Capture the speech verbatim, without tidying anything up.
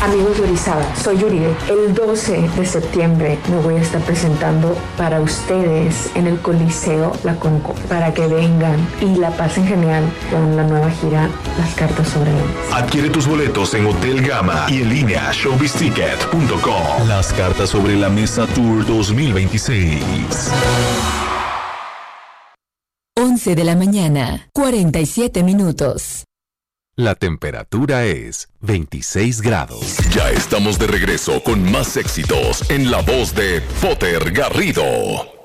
Amigos de Orizaba, soy Yuribe. El doce de septiembre me voy a estar presentando para ustedes en el Coliseo La Conco, para que vengan y la pasen genial con la nueva gira Las Cartas sobre la Mesa. Adquiere tus boletos en Hotel Gama y en línea showbiz ticket punto com. Las Cartas sobre la Mesa Tour dos mil veintiséis. once de la mañana, cuarenta y siete minutos. La temperatura es veintiséis grados. Ya estamos de regreso con más éxitos en la voz de Potter Garrido.